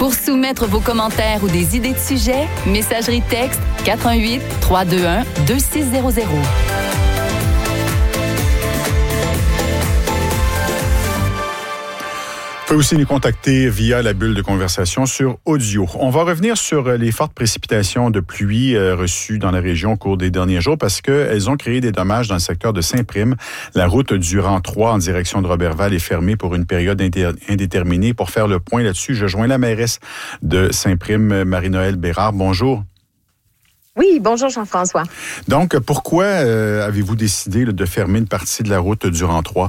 Pour soumettre vos commentaires ou des idées de sujets, messagerie texte 418-321-2600. Vous pouvez aussi nous contacter via la bulle de conversation sur audio. On va revenir sur les fortes précipitations de pluie reçues dans la région au cours des derniers jours parce qu'elles ont créé des dommages dans le secteur de Saint-Prime. La route du rang 3 en direction de Roberval est fermée pour une période indéterminée. Pour faire le point là-dessus, je joins la mairesse de Saint-Prime, Marie-Noëlle Bérard. Bonjour. Oui, bonjour Jean-François. Donc, pourquoi avez-vous décidé de fermer une partie de la route du rang 3?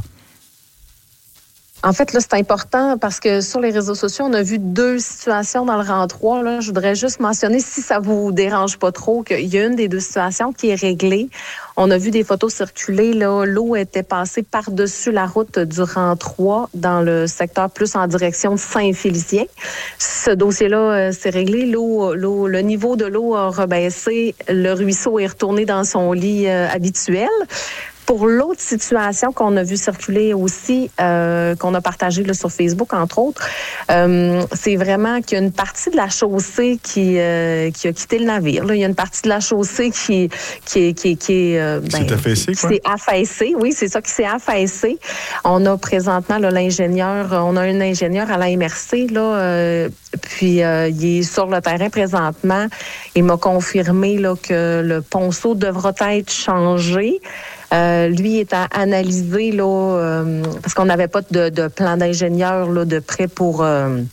En fait, là, c'est important parce que sur les réseaux sociaux, on a vu 2 situations dans le rang 3. Là. Je voudrais juste mentionner, si ça vous dérange pas trop, qu'il y a une des 2 situations qui est réglée. On a vu des photos circuler. Là, l'eau était passée par-dessus la route du rang 3 dans le secteur plus en direction de Saint-Félicien. Ce dossier-là, c'est réglé. Le niveau de l'eau a rebaissé. Le ruisseau est retourné dans son lit habituel. Pour l'autre situation qu'on a vu circuler aussi, qu'on a partagé là, sur Facebook, entre autres, c'est vraiment qu'il y a une partie de la chaussée qui a quitté le navire. Là. Il y a une partie de la chaussée qui s'est affaissée. Oui, c'est ça qui s'est affaissé. On a présentement là, on a un ingénieur à la MRC, là, puis il est sur le terrain présentement. Il m'a confirmé là, que le ponceau devra être changé. Lui est à analyser là, parce qu'on n'avait pas de plan d'ingénieur là, de prêt pour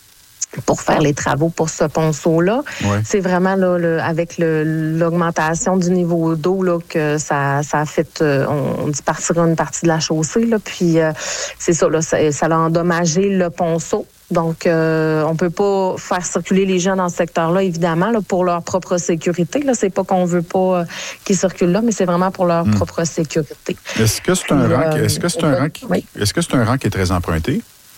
faire les travaux pour ce ponceau-là. Ouais. C'est vraiment là, avec l'augmentation du niveau d'eau là, que ça a fait, on dispartira une partie de la chaussée. Là, puis c'est ça, là, ça a endommagé le ponceau. Donc, on peut pas faire circuler les gens dans ce secteur-là, évidemment, là, pour leur propre sécurité. Là, c'est pas qu'on veut pas qu'ils circulent là, mais c'est vraiment pour leur propre sécurité. Est-ce que c'est un rang qui est très emprunté?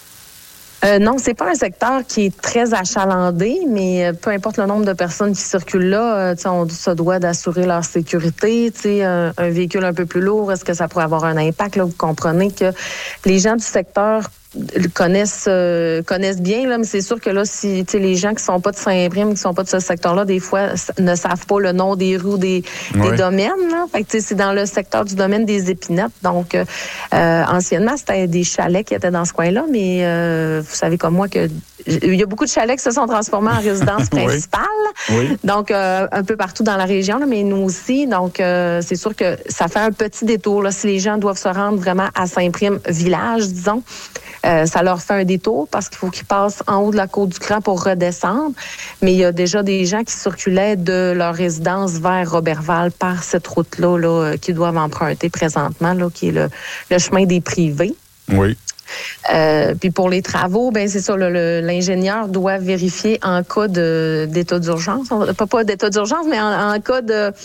Non, c'est pas un secteur qui est très achalandé, mais peu importe le nombre de personnes qui circulent là, on se doit d'assurer leur sécurité. Un véhicule un peu plus lourd, est-ce que ça pourrait avoir un impact? Là, vous comprenez que les gens du secteur connaissent bien, là, mais c'est sûr que là, si les gens qui sont pas de Saint-Prime, qui sont pas de ce secteur-là, des fois, ne savent pas le nom des rues ou des domaines. Là. Fait que, c'est dans le secteur du domaine des Épinettes. Donc, anciennement, c'était des chalets qui étaient dans ce coin-là, mais vous savez comme moi que il y a beaucoup de chalets qui se sont transformés en résidence principale. Oui. Donc, un peu partout dans la région, là, mais nous aussi. Donc, c'est sûr que ça fait un petit détour. Là, si les gens doivent se rendre vraiment à Saint-Prime village, disons, ça leur fait un détour parce qu'il faut qu'ils passent en haut de la côte du Cran pour redescendre. Mais il y a déjà des gens qui circulaient de leur résidence vers Roberval par cette route-là là, qu'ils doivent emprunter présentement, là, qui est le chemin des privés. Oui. Puis pour les travaux, ben c'est ça, l'ingénieur doit vérifier en cas d'état d'urgence, pas d'état d'urgence, mais en cas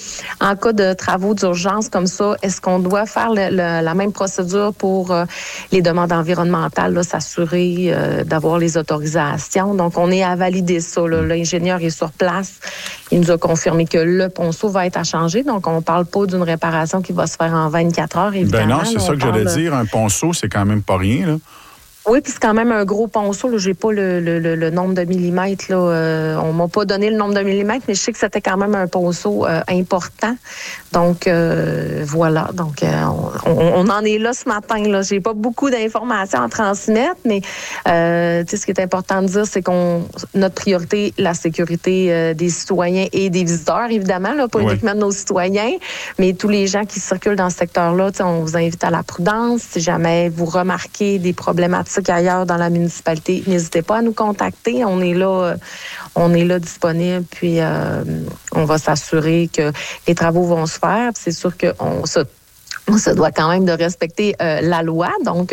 de travaux d'urgence comme ça, est-ce qu'on doit faire la même procédure pour les demandes environnementales, là, s'assurer d'avoir les autorisations. Donc on est à valider ça. Là. L'ingénieur est sur place. Il nous a confirmé que le ponceau va être à changer. Donc on parle pas d'une réparation qui va se faire en 24 heures, évidemment. Ben non, c'est ça que j'allais dire. Un ponceau, c'est quand même pas rien, là. Oui, puis c'est quand même un gros ponceau. Je n'ai pas le nombre de millimètres. Là. On m'a pas donné le nombre de millimètres, mais je sais que c'était quand même un ponceau important. Donc, voilà. Donc, on en est là ce matin. Là. J'ai pas beaucoup d'informations à transmettre, mais ce qui est important de dire, c'est notre priorité, la sécurité des citoyens et des visiteurs, évidemment, là, pas uniquement de nos citoyens, mais tous les gens qui circulent dans ce secteur-là, on vous invite à la prudence. Si jamais vous remarquez des problématiques ailleurs dans la municipalité, n'hésitez pas à nous contacter. On est là disponible, puis on va s'assurer que les travaux vont se faire. C'est sûr qu'on se doit quand même de respecter la loi. Donc,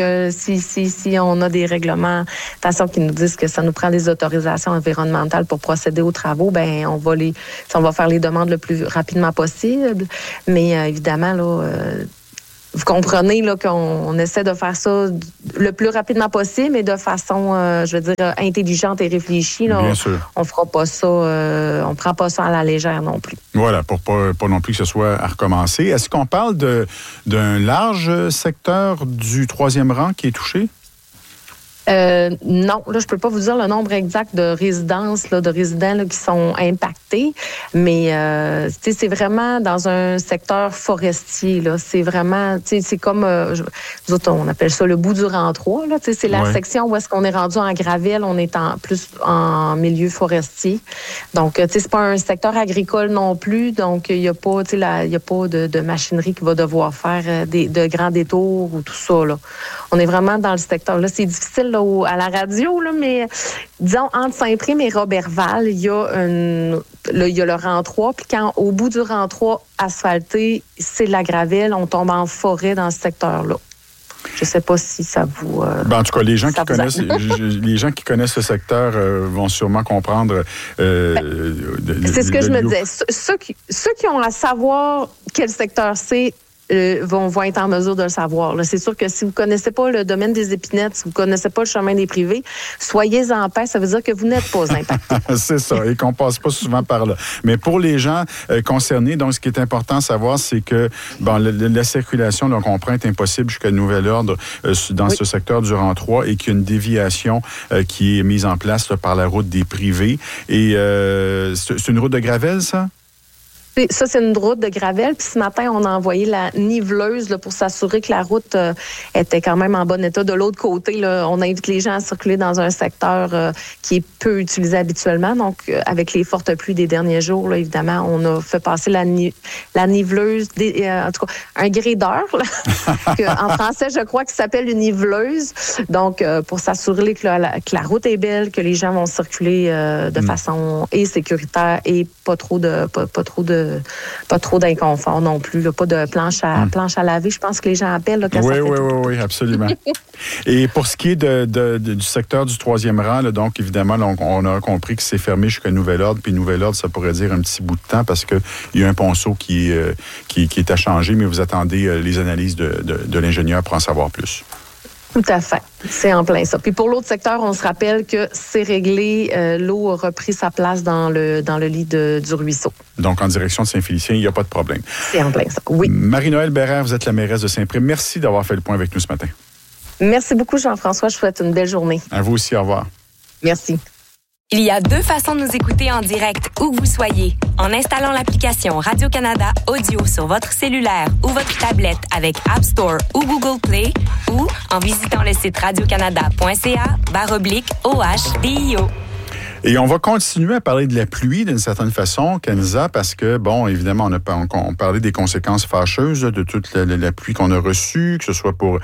si on a des réglementations qui nous disent que ça nous prend des autorisations environnementales pour procéder aux travaux, ben on va faire les demandes le plus rapidement possible. Mais évidemment, là, vous comprenez là, qu'on essaie de faire ça le plus rapidement possible, mais de façon, intelligente et réfléchie. Là. Bien sûr. On fera pas ça, on prend pas ça à la légère non plus. Voilà, pour pas non plus que ce soit à recommencer. Est-ce qu'on parle d'un large secteur du 3e rang qui est touché? Non, là, je peux pas vous dire le nombre exact de résidences, là, de résidents là, qui sont impactés, mais c'est vraiment dans un secteur forestier. Là, c'est vraiment, c'est comme, nous autres, on appelle ça le bout du rang 3. Là, c'est la section où est-ce qu'on est rendu en gravelle, on est plus en milieu forestier. Donc, c'est pas un secteur agricole non plus, donc il y a pas, il y a pas de machinerie qui va devoir faire de grands détours ou tout ça. Là. On est vraiment dans le secteur. Là, c'est difficile là, à la radio, là, mais disons, entre Saint-Prime et Roberval, il y a le rang 3. Puis quand, au bout du rang 3 asphalté, c'est de la gravelle, on tombe en forêt dans ce secteur-là. Je ne sais pas si ça vous... en tout cas, les gens qui connaissent le secteur vont sûrement comprendre... c'est ce que je me disais. Ceux qui ont à savoir quel secteur c'est, vont être en mesure de le savoir. Là. C'est sûr que si vous ne connaissez pas le domaine des épinettes, si vous ne connaissez pas le chemin des privés, soyez en paix, ça veut dire que vous n'êtes pas impacté. C'est ça, et qu'on ne passe pas souvent par là. Mais pour les gens concernés, donc ce qui est important à savoir, c'est que la circulation, donc on comprend, est impossible jusqu'à nouvel ordre dans ce secteur du rang 3 et qu'il y a une déviation qui est mise en place là, par la route des privés. Et c'est une route de gravelle, ça? Ça, c'est une route de gravelle. Puis ce matin, on a envoyé la niveleuse là, pour s'assurer que la route était quand même en bon état. De l'autre côté, là, on invite les gens à circuler dans un secteur qui est peu utilisé habituellement. Donc, avec les fortes pluies des derniers jours, là, évidemment, on a fait passer la niveleuse, en tout cas, un gradeur. En français, je crois qu'il s'appelle une niveleuse. Donc, pour s'assurer que la route est belle, que les gens vont circuler de façon sécuritaire et pas trop d'inconfort non plus, là, pas de planche à laver, je pense que les gens appellent. Là, oui, absolument. Et pour ce qui est du secteur du 3e rang, là, donc évidemment, là, on a compris que c'est fermé jusqu'à nouvel ordre, puis nouvel ordre, ça pourrait dire un petit bout de temps parce qu'il y a un ponceau qui est à changer, mais vous attendez les analyses de l'ingénieur pour en savoir plus. Tout à fait. C'est en plein ça. Puis pour l'autre secteur, on se rappelle que c'est réglé. L'eau a repris sa place dans le lit du ruisseau. Donc, en direction de Saint-Félicien, il n'y a pas de problème. C'est en plein ça, oui. Marie-Noëlle Bérère, vous êtes la mairesse de Saint-Prime. Merci d'avoir fait le point avec nous ce matin. Merci beaucoup, Jean-François. Je vous souhaite une belle journée. À vous aussi. Au revoir. Merci. Il y a 2 façons de nous écouter en direct où que vous soyez. En installant l'application Radio-Canada Audio sur votre cellulaire ou votre tablette avec App Store ou Google Play ou en visitant le site radiocanada.ca/OHDIO. Et on va continuer à parler de la pluie d'une certaine façon, Kenza, parce que, évidemment, on parlait des conséquences fâcheuses de toute la pluie qu'on a reçue, que ce soit pour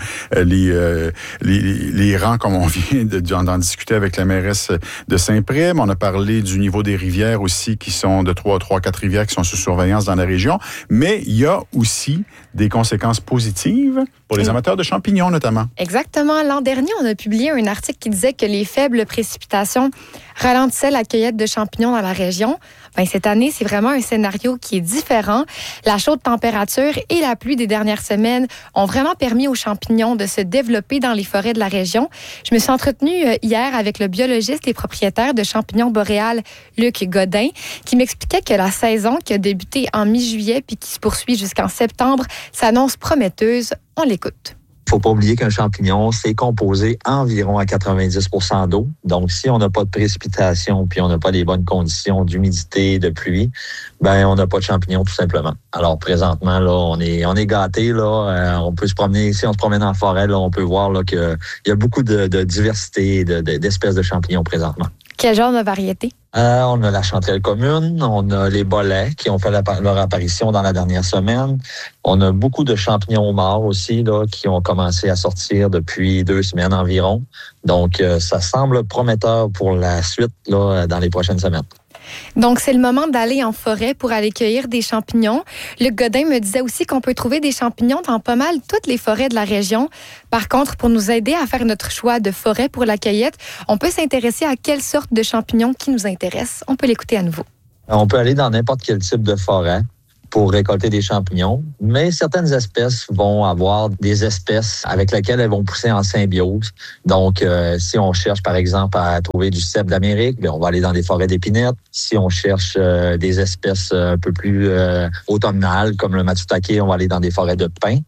les rangs, comme on vient d'en discuter avec la mairesse de Saint-Prime. On a parlé du niveau des rivières aussi, qui sont de 4 rivières qui sont sous surveillance dans la région. Mais il y a aussi des conséquences positives pour les amateurs de champignons, notamment. Exactement. L'an dernier, on a publié un article qui disait que les faibles précipitations ralentissaient la cueillette de champignons dans la région. Cette année, c'est vraiment un scénario qui est différent. La chaude température et la pluie des dernières semaines ont vraiment permis aux champignons de se développer dans les forêts de la région. Je me suis entretenue hier avec le biologiste et propriétaire de champignons boréales, Luc Godin, qui m'expliquait que la saison qui a débuté en mi-juillet puis qui se poursuit jusqu'en septembre s'annonce prometteuse. On l'écoute. Il ne faut pas oublier qu'un champignon, c'est composé environ à 90% d'eau. Donc, si on n'a pas de précipitation puis on n'a pas les bonnes conditions d'humidité, de pluie, on n'a pas de champignons tout simplement. Alors, présentement, là, on est gâtés. Là, on peut se promener, si on se promène en forêt, là, on peut voir là, qu'il y a beaucoup de diversité d'espèces de champignons présentement. Quel genre de variété? On a la chanterelle commune, on a les bolets qui ont fait leur apparition dans la dernière semaine. On a beaucoup de champignons morts aussi là, qui ont commencé à sortir depuis 2 semaines environ. Donc, ça semble prometteur pour la suite là, dans les prochaines semaines. Donc, c'est le moment d'aller en forêt pour aller cueillir des champignons. Luc Godin me disait aussi qu'on peut trouver des champignons dans pas mal toutes les forêts de la région. Par contre, pour nous aider à faire notre choix de forêt pour la cueillette, on peut s'intéresser à quelle sorte de champignons qui nous intéressent. On peut l'écouter à nouveau. On peut aller dans n'importe quel type de forêt pour récolter des champignons, mais certaines espèces vont avoir des espèces avec lesquelles elles vont pousser en symbiose. Donc, si on cherche, par exemple, à trouver du cèpe d'Amérique, on va aller dans des forêts d'épinettes. Si on cherche des espèces un peu plus automnales, comme le matsutake, on va aller dans des forêts de pins.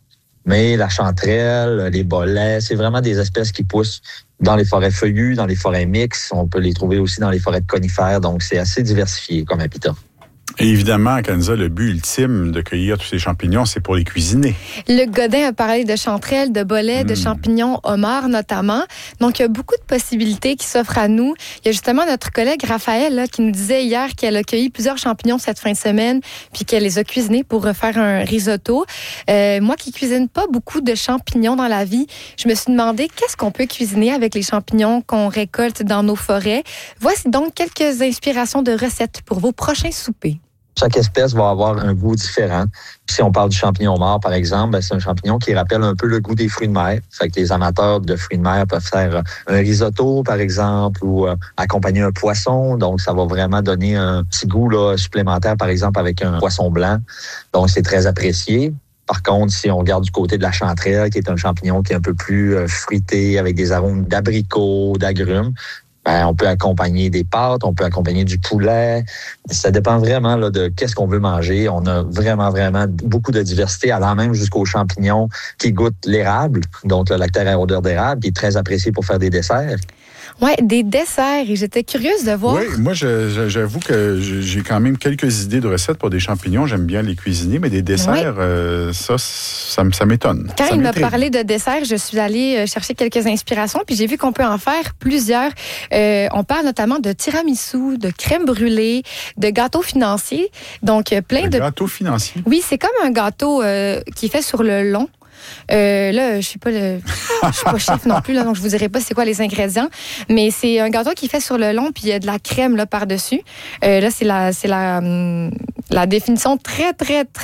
Mais la chanterelle, les bolets, c'est vraiment des espèces qui poussent dans les forêts feuillues, dans les forêts mixtes. On peut les trouver aussi dans les forêts de conifères. Donc, c'est assez diversifié comme habitat. Et évidemment, Kenza, le but ultime de cueillir tous ces champignons, c'est pour les cuisiner. Le Godin a parlé de chanterelles, de bolets, de champignons homards notamment. Donc, il y a beaucoup de possibilités qui s'offrent à nous. Il y a justement notre collègue Raphaël là, qui nous disait hier qu'elle a cueilli plusieurs champignons cette fin de semaine puis qu'elle les a cuisinés pour refaire un risotto. Moi qui cuisine pas beaucoup de champignons dans la vie, je me suis demandé qu'est-ce qu'on peut cuisiner avec les champignons qu'on récolte dans nos forêts. Voici donc quelques inspirations de recettes pour vos prochains soupers. Chaque espèce va avoir un goût différent. Si on parle du champignon mort, par exemple, c'est un champignon qui rappelle un peu le goût des fruits de mer. Fait que les amateurs de fruits de mer peuvent faire un risotto, par exemple, ou accompagner un poisson. Donc, ça va vraiment donner un petit goût là, supplémentaire, par exemple, avec un poisson blanc. Donc, c'est très apprécié. Par contre, si on regarde du côté de la chanterelle, qui est un champignon qui est un peu plus fruité, avec des arômes d'abricots, d'agrumes, on peut accompagner des pâtes, on peut accompagner du poulet. Ça dépend vraiment là, de qu'est-ce qu'on veut manger. On a vraiment beaucoup de diversité, allant même jusqu'aux champignons qui goûtent l'érable, donc le lactaire à odeur d'érable, qui est très apprécié pour faire des desserts. Oui, des desserts. Et j'étais curieuse de voir. Oui, moi, j'avoue que j'ai quand même quelques idées de recettes pour des champignons. J'aime bien les cuisiner, mais des desserts, ça m'étonne. Quand il m'a parlé de desserts, je suis allée chercher quelques inspirations, puis j'ai vu qu'on peut en faire plusieurs. On parle notamment de tiramisu, de crème brûlée, de gâteaux financiers. Donc, plein de gâteaux financiers? Oui, c'est comme un gâteau qui est fait sur le long. Là, je suis pas chef non plus, là, donc je vous dirai pas c'est quoi les ingrédients, mais c'est un gâteau qui est fait sur le long, puis il y a de la crème là par-dessus. Là, c'est la définition très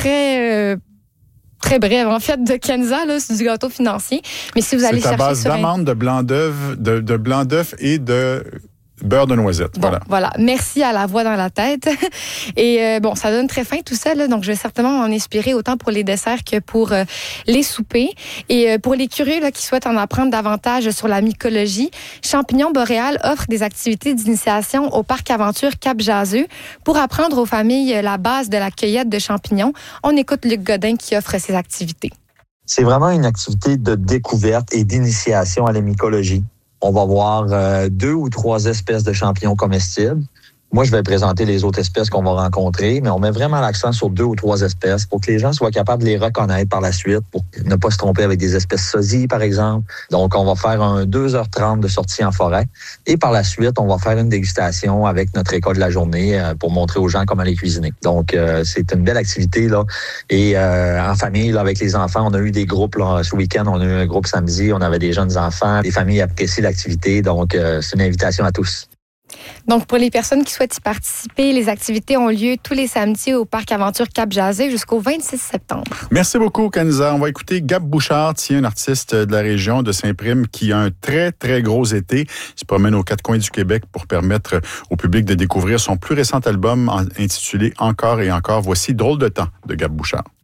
brève, en fait, de Kenza, là, c'est du gâteau financier. Mais si vous allez chercher base d'amandes, de blanc d'œuf et de beurre de noisette. Bon, voilà. Merci à la voix dans la tête. Et ça donne très faim tout ça, là, donc je vais certainement m'en inspirer autant pour les desserts que pour les soupers. Et pour les curieux là, qui souhaitent en apprendre davantage sur la mycologie, Champignons Boréal offre des activités d'initiation au Parc Aventure Cap-Jaseux. Pour apprendre aux familles la base de la cueillette de champignons, on écoute Luc Godin qui offre ces activités. C'est vraiment une activité de découverte et d'initiation à la mycologie. On va voir 2 ou 3 espèces de champignons comestibles. Moi, je vais présenter les autres espèces qu'on va rencontrer, mais on met vraiment l'accent sur 2 ou 3 espèces pour que les gens soient capables de les reconnaître par la suite, pour ne pas se tromper avec des espèces sosies, par exemple. Donc, on va faire un 2h30 de sortie en forêt. Et par la suite, on va faire une dégustation avec notre école de la journée pour montrer aux gens comment les cuisiner. Donc, c'est une belle activité, là. Et en famille, là, avec les enfants, on a eu des groupes là, ce week-end. On a eu un groupe samedi. On avait des jeunes enfants. Les familles apprécient l'activité. Donc, c'est une invitation à tous. Donc, pour les personnes qui souhaitent y participer, les activités ont lieu tous les samedis au Parc Aventure Cap-Jaseux jusqu'au 26 septembre. Merci beaucoup, Kenza. On va écouter Gab Bouchard, un artiste de la région de Saint-Prime qui a un très gros été. Il se promène aux 4 coins du Québec pour permettre au public de découvrir son plus récent album intitulé « Encore et encore ». Voici « Drôle de temps » de Gab Bouchard.